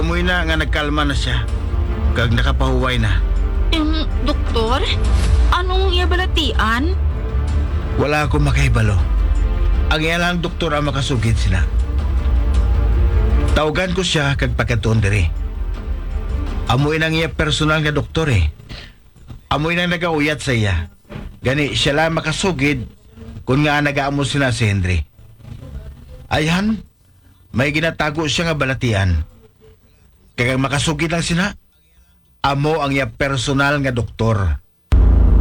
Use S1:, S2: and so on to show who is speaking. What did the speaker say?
S1: amoy na nga nagkalma na siya. Kag nakapahuway na.
S2: Doktor? Anong iyabalatian?
S1: Wala akong makahibalo. Ang iyalang doktor ang makasugid sila. Tawagan ko siya kag pagkatuon diri. Amoy nang iya personal nga doktor eh. Amoy nang nagauyat sa iya. Gani siya lang makasugid kung nga nagaamo sila si Henry. Ayhan, may ginatago siya nga balatian. Kaya makasugid lang sila, amo ang iya personal nga doktor.